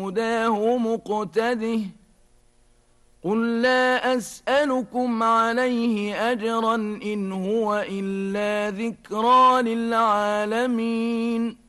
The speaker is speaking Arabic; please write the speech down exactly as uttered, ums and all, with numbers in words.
بهداه مقتده قل لا أسألكم عليه أجرا إن هو إلا ذكرى للعالمين